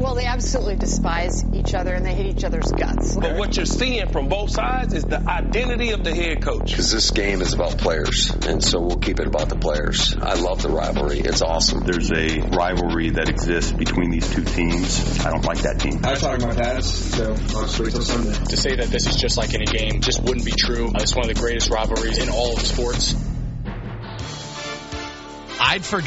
Well, they absolutely despise each other, and they hate each other's guts. But what you're seeing from both sides is the identity of the head coach. Because this game is about players, and so we'll keep it about the players. I love the rivalry. It's awesome. There's a rivalry that exists between these two teams. I don't like that team. I talk my past, so I'll just wait till Sunday. To say that this is just like any game just wouldn't be true. It's one of the greatest rivalries in all of sports. I'd forget.